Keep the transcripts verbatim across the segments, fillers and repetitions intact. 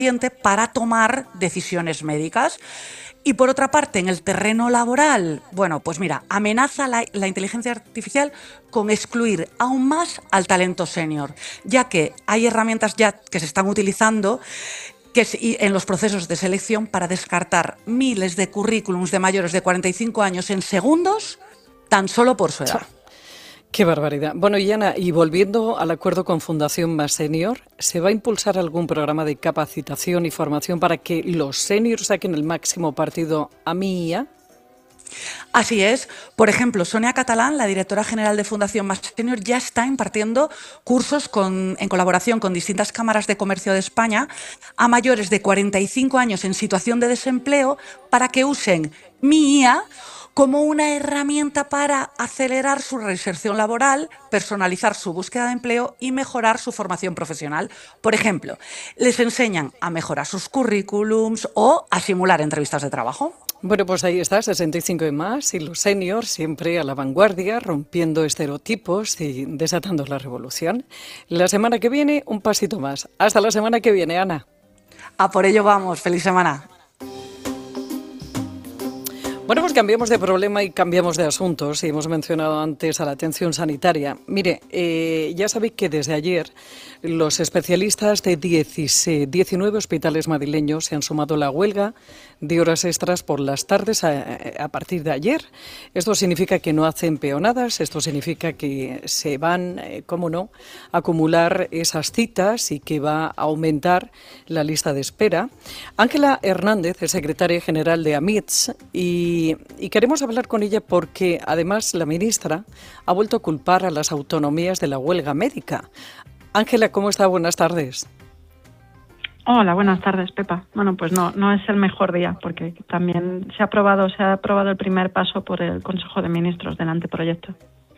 paciente para tomar decisiones médicas. Y por otra parte, en el terreno laboral, bueno, pues mira, amenaza la, la inteligencia artificial con excluir aún más al talento senior, ya que hay herramientas ya que se están utilizando que es, en los procesos de selección para descartar miles de currículums de mayores de cuarenta y cinco años en segundos, tan solo por su edad. ¡Qué barbaridad! Bueno, y Ana, y volviendo al acuerdo con Fundación Más Senior, ¿se va a impulsar algún programa de capacitación y formación para que los seniors saquen el máximo partido a mi I A? Así es. Por ejemplo, Sonia Catalán, la directora general de Fundación Más Senior, ya está impartiendo cursos con, en colaboración con distintas cámaras de comercio de España a mayores de cuarenta y cinco años en situación de desempleo para que usen mi I A como una herramienta para acelerar su reinserción laboral, personalizar su búsqueda de empleo y mejorar su formación profesional. Por ejemplo, les enseñan a mejorar sus currículums o a simular entrevistas de trabajo. Bueno, pues ahí está, sesenta y cinco y más, y los seniors siempre a la vanguardia, rompiendo estereotipos y desatando la revolución. La semana que viene, un pasito más. Hasta la semana que viene, Ana. A por ello vamos. Feliz semana. Bueno, pues cambiamos de problema y cambiamos de asuntos. Y hemos mencionado antes a la atención sanitaria. Mire, eh, ya sabéis que desde ayer los especialistas de diecinueve hospitales madrileños se han sumado a la huelga de horas extras por las tardes a, a partir de ayer. Esto significa que no hacen peonadas, esto significa que se van, eh, cómo no, a acumular esas citas y que va a aumentar la lista de espera. Ángela Hernández es secretaria general de AMITS y, y queremos hablar con ella porque además la ministra ha vuelto a culpar a las autonomías de la huelga médica. Ángela, ¿cómo está? Buenas tardes. Hola, buenas tardes, Pepa. Bueno, pues no, no es el mejor día porque también se ha aprobado, se ha aprobado el primer paso por el Consejo de Ministros del anteproyecto.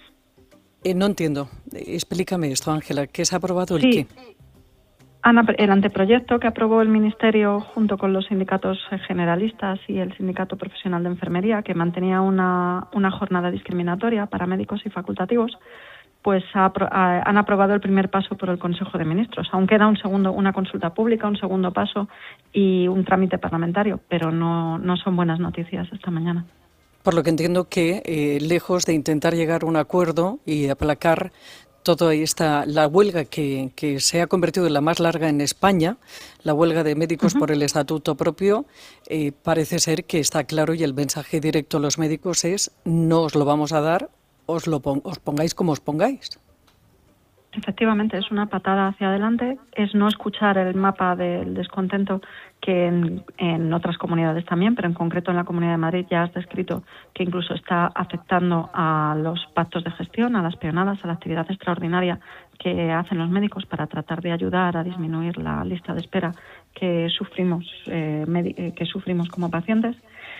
Eh, no entiendo. Explícame esto, Ángela. ¿Qué se ha aprobado? ¿El sí. qué? Ana, el anteproyecto que aprobó el Ministerio junto con los sindicatos generalistas y el Sindicato Profesional de Enfermería, que mantenía una, una jornada discriminatoria para médicos y facultativos, pues ha, ha, han aprobado el primer paso por el Consejo de Ministros. Aún queda un segundo, una consulta pública, un segundo paso y un trámite parlamentario, pero no, no son buenas noticias esta mañana. Por lo que entiendo que, eh, lejos de intentar llegar a un acuerdo y aplacar toda esta, la huelga que, que se ha convertido en la más larga en España, la huelga de médicos uh-huh. por el estatuto propio, eh, parece ser que está claro y el mensaje directo a los médicos es no os lo vamos a dar, os lo pon, os pongáis como os pongáis. Efectivamente, es una patada hacia adelante, es no escuchar el mapa del descontento que en, en otras comunidades también, pero en concreto en la Comunidad de Madrid ya has descrito que incluso está afectando a los pactos de gestión, a las peonadas, a la actividad extraordinaria que hacen los médicos para tratar de ayudar a disminuir la lista de espera que sufrimos, eh, que sufrimos como pacientes.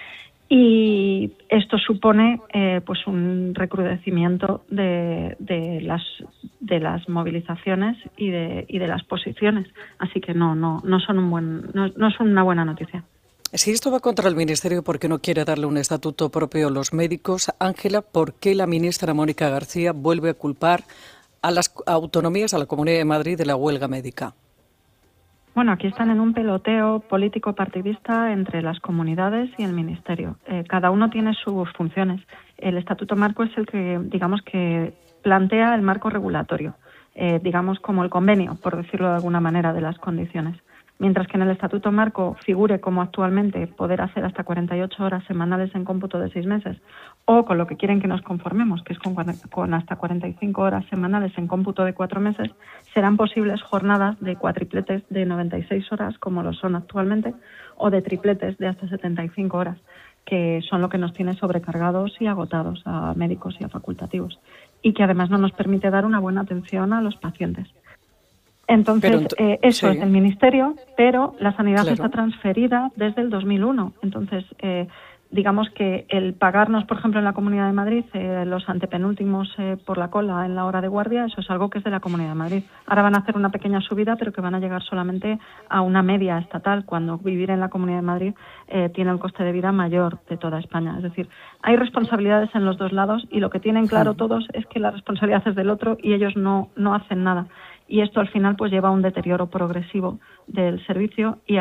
Y esto supone eh, pues un recrudecimiento de, de las de las movilizaciones y de y de las posiciones, así que no no no son un buen no, no son una buena noticia. Si esto va contra el Ministerio porque no quiere darle un estatuto propio a los médicos, Ángela, ¿por qué la ministra Mónica García vuelve a culpar a las autonomías, a la Comunidad de Madrid, de la huelga médica? Bueno, aquí están en un peloteo político partidista entre las comunidades y el Ministerio. Eh, cada uno tiene sus funciones. El Estatuto Marco es el que, digamos, que plantea el marco regulatorio, eh, digamos, como el convenio, por decirlo de alguna manera, de las condiciones. Mientras que en el Estatuto Marco figure como actualmente poder hacer hasta cuarenta y ocho horas semanales en cómputo de seis meses, o con lo que quieren que nos conformemos, que es con, con hasta cuarenta y cinco horas semanales en cómputo de cuatro meses, serán posibles jornadas de cuatripletes de noventa y seis horas, como lo son actualmente, o de tripletes de hasta setenta y cinco horas, que son lo que nos tiene sobrecargados y agotados a médicos y a facultativos, y que además no nos permite dar una buena atención a los pacientes. Entonces, pero, eh, eso sí. es el Ministerio, pero la sanidad claro. está transferida desde el dos mil uno. Entonces, eh, digamos que el pagarnos, por ejemplo, en la Comunidad de Madrid, eh, los antepenúltimos eh, por la cola en la hora de guardia, eso es algo que es de la Comunidad de Madrid. Ahora van a hacer una pequeña subida, pero que van a llegar solamente a una media estatal, cuando vivir en la Comunidad de Madrid eh, tiene el coste de vida mayor de toda España. Es decir, hay responsabilidades en los dos lados y lo que tienen claro todos es que la responsabilidad es del otro y ellos no, no hacen nada. Y esto al final pues lleva a un deterioro progresivo del servicio y a